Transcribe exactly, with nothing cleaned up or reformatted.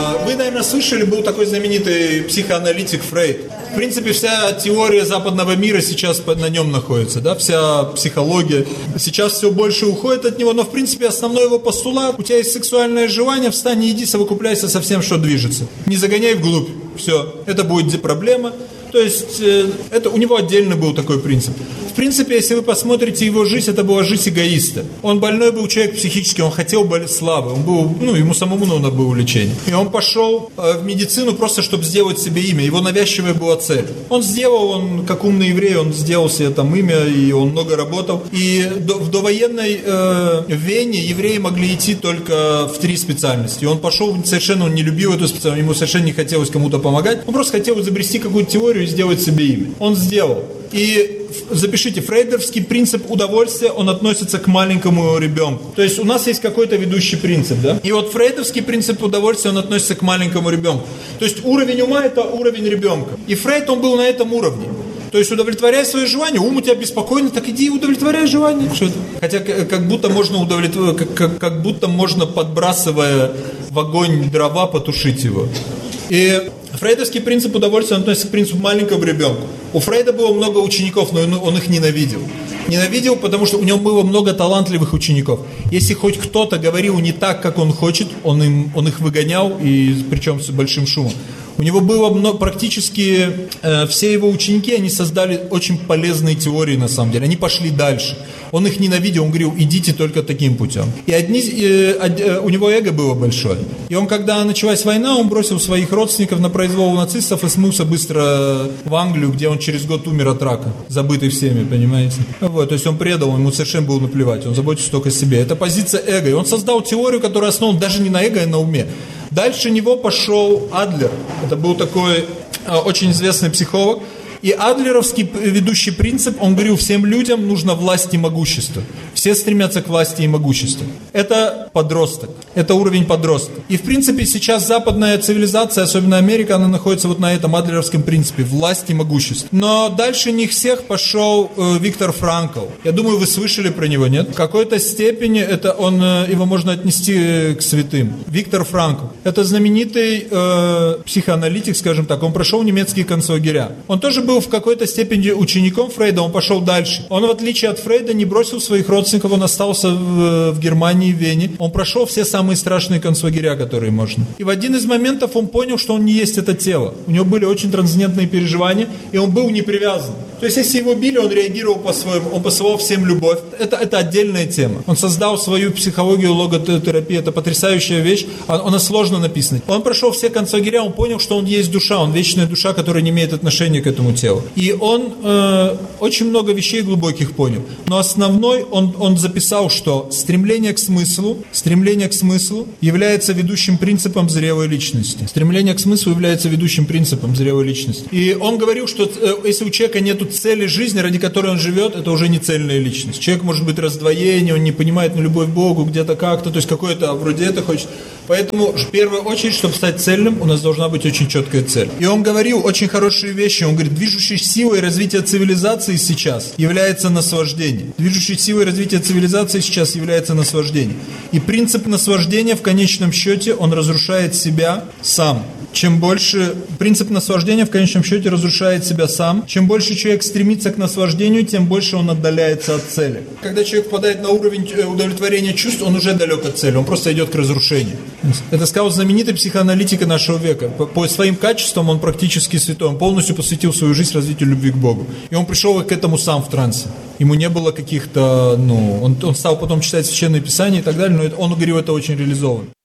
Вы, наверное, слышали, был такой знаменитый психоаналитик Фрейд. В принципе, вся теория западного мира сейчас на нем находится, да, вся психология. Сейчас все больше уходит от него, но, в принципе, основной его постулат: у тебя есть сексуальное желание, встань и иди, совокупляйся со всем, что движется. Не загоняй вглубь, все, это будет проблема. То есть, это у него отдельно был такой принцип. В принципе, если вы посмотрите его жизнь, это была жизнь эгоиста. Он больной был человек психически, он хотел быть славы, он был, ну, ему самому нужно было лечение. И он пошел э, в медицину просто, чтобы сделать себе имя. Его навязчивая была цель. Он сделал, он как умный еврей, он сделал себе там имя, и он много работал. И до, в довоенной э, Вене евреи могли идти только в три специальности. И он пошел, совершенно он не любил эту специальность, ему совершенно не хотелось кому-то помогать. Он просто хотел изобрести какую-то теорию и сделать себе имя. Он сделал. И запишите, фрейдовский принцип удовольствия, он относится к маленькому ребенку. То есть у нас есть какой-то ведущий принцип, да? И вот фрейдовский принцип удовольствия, он относится к маленькому ребенку. То есть уровень ума – это уровень ребенка. И Фрейд, он был на этом уровне. То есть удовлетворяй свои желания, ум у тебя беспокойный, так иди удовлетворяй желания. Что это? Хотя как будто можно удовлетворять, как, как, как будто можно, подбрасывая в огонь дрова, потушить его. И фрейдовский принцип удовольствия, он относится к принципу маленького ребенка. У Фрейда было много учеников, но он их ненавидел. Ненавидел, потому что у него было много талантливых учеников. Если хоть кто-то говорил не так, как он хочет, он, им, он их выгонял, и причем с большим шумом. У него было много, практически э, все его ученики, они создали очень полезные теории на самом деле. Они пошли дальше. Он их ненавидел, он говорил: идите только таким путем. И одни, э, э, у него эго было большое. И он, когда началась война, он бросил своих родственников на произвол нацистов и смылся быстро в Англию, где он через год умер от рака, забытый всеми, понимаете. Вот, то есть он предал, ему совершенно было наплевать, он заботится только о себе. Это позиция эго. И он создал теорию, которая основана даже не на эго, а на уме. Дальше него пошел Адлер. Это был такой э, очень известный психолог. И адлеровский ведущий принцип, он говорил: всем людям нужно власть и могущество. Все стремятся к власти и могуществу. Это подросток. Это уровень подростка. И в принципе сейчас западная цивилизация, особенно Америка, она находится вот на этом адлеровском принципе: власть и могущество. Но дальше них всех пошел э, Виктор Франкл. Я думаю, вы слышали про него, нет? В какой-то степени это он, э, его можно отнести к святым. Виктор Франкл. Это знаменитый э, психоаналитик, скажем так. Он прошел немецкие концлагеря. Он тоже был в какой-то степени учеником Фрейда, он пошел дальше. Он, в отличие от Фрейда, не бросил своих родственников, он остался в, в Германии, в Вене. Он прошел все самые страшные концлагеря, которые можно. И в один из моментов он понял, что он не есть это тело. У него были очень трансцендентные переживания, и он был не привязан. То есть, если его били, он реагировал по-своему, он посылал всем любовь. Это, это отдельная тема. Он создал свою психологию логотерапии, это потрясающая вещь, она сложно написана. Он прошел все концлагеря, он понял, что он есть душа, он вечная душа, которая не имеет отношения к этому телу. И он э, очень много вещей глубоких понял. Но основной, он, он записал, что стремление к смыслу, стремление к смыслу является ведущим принципом зрелой личности. Стремление к смыслу является ведущим принципом зрелой личности. И он говорил, что э, если у человека нет цели жизни, ради которой он живет, это уже не цельная личность. Человек может быть раздвоение, он не понимает на любовь к Богу, где-то как-то, то есть какое-то вроде это хочет. Поэтому в первую очередь, чтобы стать цельным, у нас должна быть очень четкая цель. И он говорил очень хорошие вещи. Он говорит: движущей силой развития цивилизации сейчас является наслаждение. Движущей силой развития цивилизации сейчас является наслаждение. И принцип наслаждения в конечном счете, он разрушает себя сам. Чем больше... Принцип наслаждения в конечном счете разрушает себя сам. Чем больше человек стремится к наслаждению, тем больше он отдаляется от цели. Когда человек попадает на уровень удовлетворения чувств, он уже далек от цели, он просто идет к разрушению. Это сказал знаменитый психоаналитик нашего века. По, по своим качествам он практически святой. Он полностью посвятил свою жизнь развитию любви к Богу. И он пришел к этому сам в трансе. Ему не было каких-то... ну, он, он стал потом читать Священное Писание и так далее, но это, он говорил, это очень реализовано.